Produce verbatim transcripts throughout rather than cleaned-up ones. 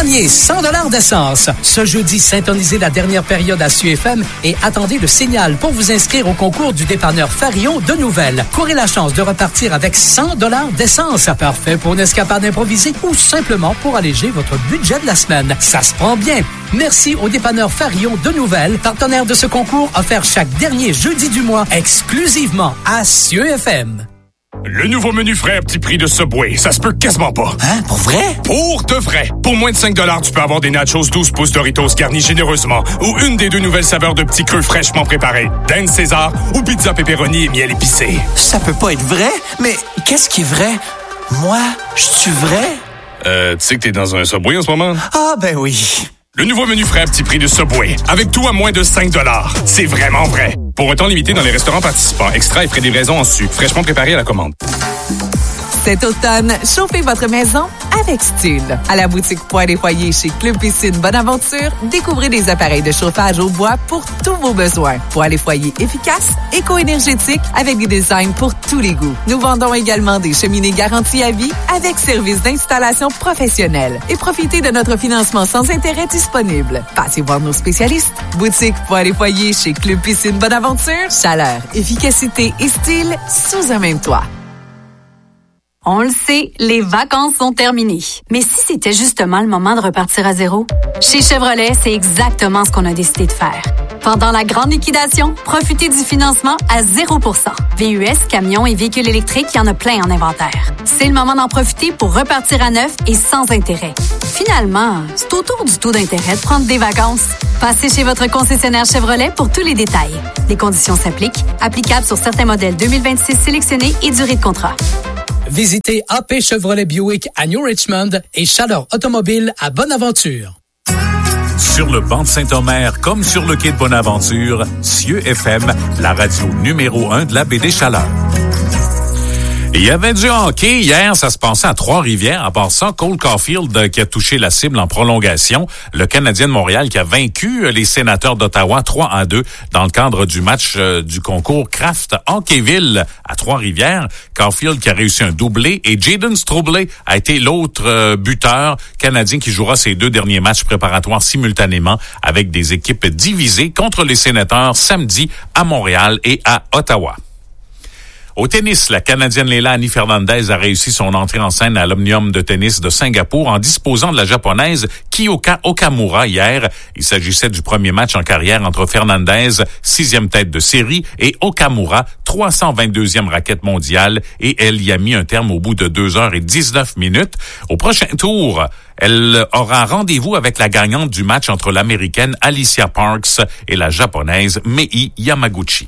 gagnez cent dollars d'essence. Ce jeudi, syntonisez la dernière période à S U F M et attendez le signal pour vous inscrire au concours du dépanneur Farion de Nouvelles. Courez la chance de repartir avec cent dollars d'essence. Parfait pour une escapade improvisée ou simplement pour alléger votre budget de la semaine. Ça se prend bien. Merci au dépanneur Farion de Nouvelles, partenaire de ce concours offert chaque dernier jeudi du mois, exclusivement à S U F M. Le nouveau menu frais à petit prix de Subway, ça se peut quasiment pas. Hein? Pour vrai? Pour de vrai. Pour moins de cinq dollars, tu peux avoir des nachos douze pouces Doritos garnis généreusement ou une des deux nouvelles saveurs de petits creux fraîchement préparés. Dinde César ou pizza pepperoni et miel épicé. Ça peut pas être vrai? Mais qu'est-ce qui est vrai? Moi, je suis vrai? Euh, tu sais que t'es dans un Subway en ce moment? Ah, ben oui. Le nouveau menu frais à petit prix de Subway, avec tout à moins de cinq dollars. C'est vraiment vrai. Pour un temps limité dans les restaurants participants, extra et frais de livraison en su, fraîchement préparés à la commande. Cet automne, chauffez votre maison avec style. À la boutique Poêle et Foyer chez Club Piscine Bonaventure, découvrez des appareils de chauffage au bois pour tous vos besoins. Poêle et Foyer efficace, éco-énergétique, avec des designs pour tous les goûts. Nous vendons également des cheminées garanties à vie avec service d'installation professionnel. Et profitez de notre financement sans intérêt disponible. Passez voir nos spécialistes. Boutique Poêle et Foyer chez Club Piscine Bonaventure. Chaleur, efficacité et style sous un même toit. On le sait, les vacances sont terminées. Mais si c'était justement le moment de repartir à zéro? Chez Chevrolet, c'est exactement ce qu'on a décidé de faire. Pendant la grande liquidation, profitez du financement à zéro pour cent. V U S, camions et véhicules électriques, il y en a plein en inventaire. C'est le moment d'en profiter pour repartir à neuf et sans intérêt. Finalement, c'est au tour du taux d'intérêt de prendre des vacances. Passez chez votre concessionnaire Chevrolet pour tous les détails. Les conditions s'appliquent, applicables sur certains modèles deux mille vingt-six sélectionnés et durée de contrat. Visitez A P Chevrolet Buick à New Richmond et Chaleur Automobile à Bonaventure. Sur le banc de Saint-Omer comme sur le quai de Bonaventure, S U F M, la radio numéro un de la baie des Chaleurs. Il y avait du hockey hier, ça se passait à Trois-Rivières. À part ça, Cole Caulfield qui a touché la cible en prolongation. Le Canadien de Montréal qui a vaincu les Sénateurs d'Ottawa trois à deux dans le cadre du match euh, du concours Kraft Hockeyville à Trois-Rivières. Caulfield qui a réussi un doublé et Jayden Struble a été l'autre euh, buteur canadien qui jouera ses deux derniers matchs préparatoires simultanément avec des équipes divisées contre les Sénateurs samedi à Montréal et à Ottawa. Au tennis, la Canadienne Leilani Fernandez a réussi son entrée en scène à l'Omnium de tennis de Singapour en disposant de la Japonaise Kiyoka Okamura hier. Il s'agissait du premier match en carrière entre Fernandez, sixième tête de série, et Okamura, trois cent vingt-deuxième raquette mondiale, et elle y a mis un terme au bout de deux heures et dix-neuf minutes. Au prochain tour, elle aura rendez-vous avec la gagnante du match entre l'Américaine Alicia Parks et la Japonaise Mei Yamaguchi.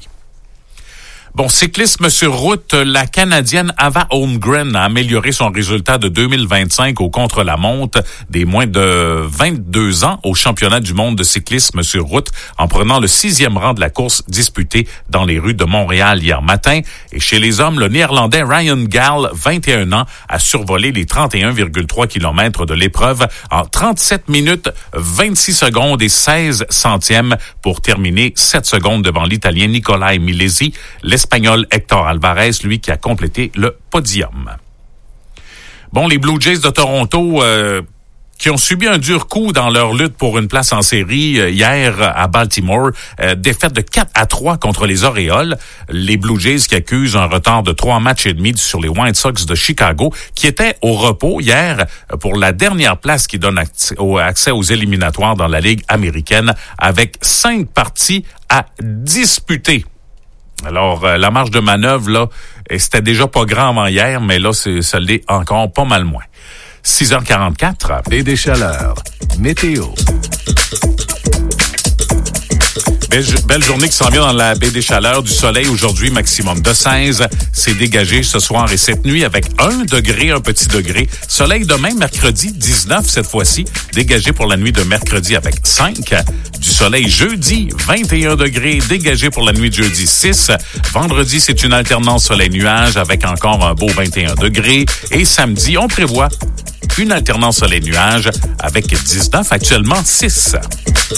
Bon, cyclisme sur route, la Canadienne Ava Holmgren a amélioré son résultat de deux mille vingt-cinq au contre-la-montre des moins de vingt-deux ans au championnat du monde de cyclisme sur route en prenant le sixième rang de la course disputée dans les rues de Montréal hier matin. Et chez les hommes, le Néerlandais Ryan Gall, vingt et un ans, a survolé les trente et un virgule trois kilomètres de l'épreuve en trente-sept minutes, vingt-six secondes et seize centièmes pour terminer sept secondes devant l'Italien Nicolai Milesi. L'Espagnol Héctor Alvarez, lui, qui a complété le podium. Bon, les Blue Jays de Toronto, euh, qui ont subi un dur coup dans leur lutte pour une place en série euh, hier à Baltimore, euh, défaite de quatre à trois contre les Orioles. Les Blue Jays qui accusent un retard de trois matchs et demi sur les White Sox de Chicago, qui étaient au repos hier pour la dernière place qui donne accès aux éliminatoires dans la Ligue américaine, avec cinq parties à disputer. Alors, euh, la marge de manœuvre, là, c'était déjà pas grand avant hier, mais là, c'est, ça l'est encore pas mal moins. six heures quarante-quatre. Baie des Chaleurs. Météo. Belle, belle journée qui s'en vient dans la baie des Chaleurs. Du soleil aujourd'hui, maximum de seize. C'est dégagé ce soir et cette nuit avec un degré, un petit degré. Soleil demain, mercredi, dix-neuf cette fois-ci. Dégagé pour la nuit de mercredi avec cinq. Du soleil jeudi, vingt et un degrés. Dégagé pour la nuit de jeudi, six. Vendredi, c'est une alternance soleil-nuage avec encore un beau vingt et un degrés. Et samedi, on prévoit une alternance soleil-nuage avec dix-neuf, actuellement six.